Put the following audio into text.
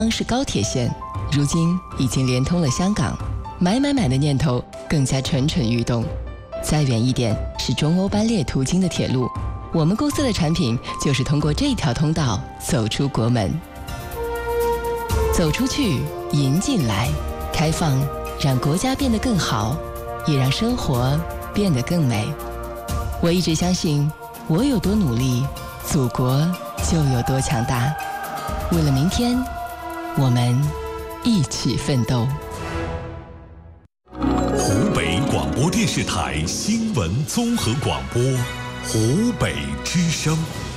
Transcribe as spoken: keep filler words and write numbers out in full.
是高铁线，如今已经连通了香港，买买买的念头更加蠢蠢欲动。再远一点是中欧班列途经的铁路，我们公司的产品就是通过这条通道走出国门。走出去，迎进来，开放让国家变得更好，也让生活变得更美。我一直相信，我有多努力，祖国就有多强大。为了明天，我们一起奋斗。 湖北广播电视台新闻综合广播，湖北之声。